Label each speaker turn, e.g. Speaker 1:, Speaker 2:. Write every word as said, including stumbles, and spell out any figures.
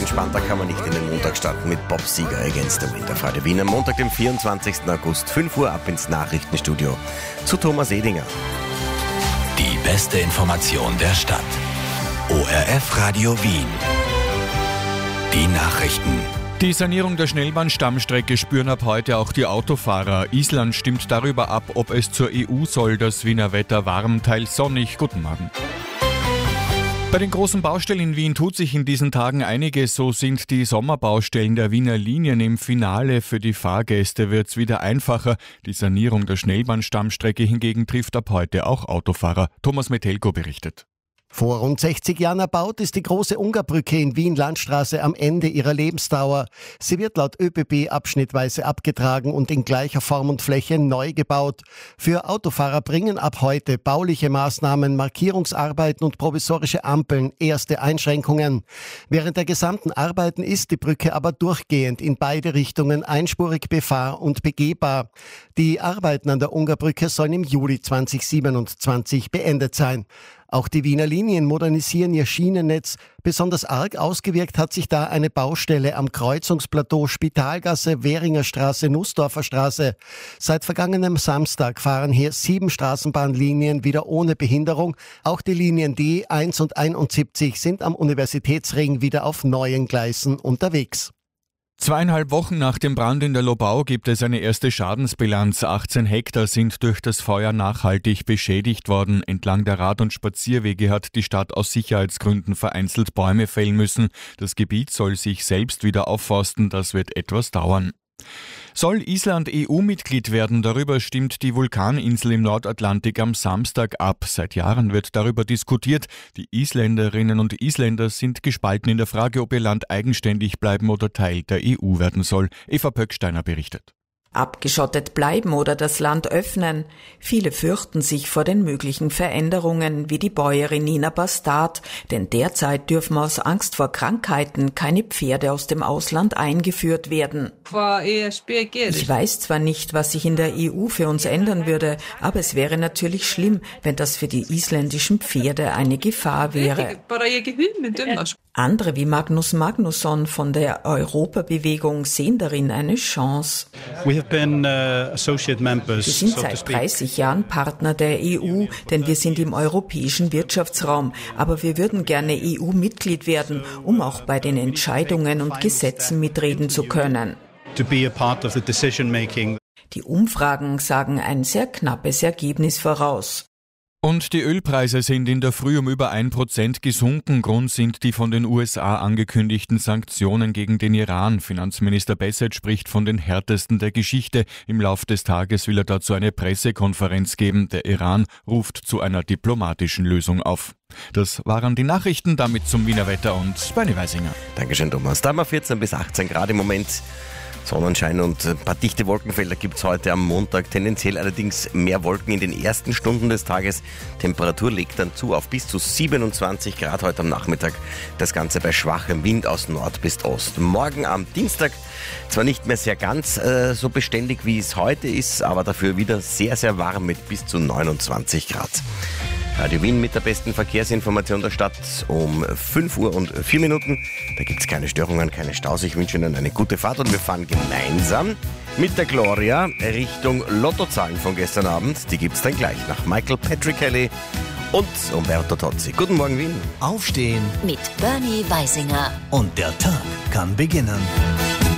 Speaker 1: entspannter kann man nicht in den Montag starten mit Bob Seger Against the Wind auf Radio Wien. Am Montag, dem vierundzwanzigsten August, fünf Uhr ab ins Nachrichtenstudio zu Thomas Edinger.
Speaker 2: Die beste Information der Stadt. O R F Radio Wien. Die Nachrichten.
Speaker 3: Die Sanierung der Schnellbahnstammstrecke spüren ab heute auch die Autofahrer. Island stimmt darüber ab, ob es zur E U soll. Das Wiener Wetter warm, teils sonnig. Guten Morgen. Bei den großen Baustellen in Wien tut sich in diesen Tagen einiges. So sind die Sommerbaustellen der Wiener Linien im Finale. Für die Fahrgäste wird's wieder einfacher. Die Sanierung der Schnellbahnstammstrecke hingegen trifft ab heute auch Autofahrer. Thomas Metelko berichtet.
Speaker 4: Vor rund sechzig Jahren erbaut ist die große Ungarbrücke in Wien-Landstraße am Ende ihrer Lebensdauer. Sie wird laut ÖBB abschnittweise abgetragen und in gleicher Form und Fläche neu gebaut. Für Autofahrer bringen ab heute bauliche Maßnahmen, Markierungsarbeiten und provisorische Ampeln erste Einschränkungen. Während der gesamten Arbeiten ist die Brücke aber durchgehend in beide Richtungen einspurig befahr- und begehbar. Die Arbeiten an der Ungarbrücke sollen im Juli zweitausendsiebenundzwanzig beendet sein. Auch die Wiener Linien modernisieren ihr Schienennetz. Besonders arg ausgewirkt hat sich da eine Baustelle am Kreuzungsplateau Spitalgasse, Währinger Straße, Nussdorfer Straße. Seit vergangenem Samstag fahren hier sieben Straßenbahnlinien wieder ohne Behinderung. Auch die Linien D eins und einundsiebzig sind am Universitätsring wieder auf neuen Gleisen unterwegs.
Speaker 3: Zweieinhalb Wochen nach dem Brand in der Lobau gibt es eine erste Schadensbilanz. achtzehn Hektar sind durch das Feuer nachhaltig beschädigt worden. Entlang der Rad- und Spazierwege hat die Stadt aus Sicherheitsgründen vereinzelt Bäume fällen müssen. Das Gebiet soll sich selbst wieder aufforsten. Das wird etwas dauern. Soll Island E U-Mitglied werden? Darüber stimmt die Vulkaninsel im Nordatlantik am Samstag ab. Seit Jahren wird darüber diskutiert. Die Isländerinnen und Isländer sind gespalten in der Frage, ob ihr Land eigenständig bleiben oder Teil der E U werden soll. Eva Pöcksteiner berichtet.
Speaker 5: Abgeschottet bleiben oder das Land öffnen. Viele fürchten sich vor den möglichen Veränderungen, wie die Bäuerin Nina Bastard, denn derzeit dürfen aus Angst vor Krankheiten keine Pferde aus dem Ausland eingeführt werden. Ich weiß zwar nicht, was sich in der E U für uns ändern würde, aber es wäre natürlich schlimm, wenn das für die isländischen Pferde eine Gefahr wäre. Andere wie Magnus Magnusson von der Europabewegung sehen darin eine Chance. Wir sind seit dreißig Jahren Partner der E U, denn wir sind im europäischen Wirtschaftsraum. Aber wir würden gerne E U-Mitglied werden, um auch bei den Entscheidungen und Gesetzen mitreden zu können. Die Umfragen sagen ein sehr knappes Ergebnis voraus.
Speaker 3: Und die Ölpreise sind in der Früh um über ein Prozent gesunken. Grund sind die von den U S A angekündigten Sanktionen gegen den Iran. Finanzminister Bassett spricht von den härtesten der Geschichte. Im Lauf des Tages will er dazu eine Pressekonferenz geben. Der Iran ruft zu einer diplomatischen Lösung auf. Das waren die Nachrichten, damit zum Wiener Wetter und Bernie Weisinger.
Speaker 1: Dankeschön, Thomas. Da haben wir vierzehn bis achtzehn Grad im Moment. Sonnenschein und ein paar dichte Wolkenfelder gibt es heute am Montag. Tendenziell allerdings mehr Wolken in den ersten Stunden des Tages. Temperatur legt dann zu auf bis zu siebenundzwanzig Grad heute am Nachmittag. Das Ganze bei schwachem Wind aus Nord bis Ost. Morgen am Dienstag zwar nicht mehr sehr ganz äh, so beständig, wie es heute ist, aber dafür wieder sehr, sehr warm mit bis zu neunundzwanzig Grad. Radio Wien mit der besten Verkehrsinformation der Stadt um fünf Uhr und vier Minuten. Da gibt es keine Störungen, keine Staus. Ich wünsche Ihnen eine gute Fahrt und wir fahren gemeinsam mit der Gloria Richtung Lottozahlen von gestern Abend. Die gibt es dann gleich nach Michael Patrick Kelly und Umberto Tozzi. Guten Morgen, Wien.
Speaker 2: Aufstehen
Speaker 6: mit Bernie Weisinger.
Speaker 2: Und der Tag kann beginnen.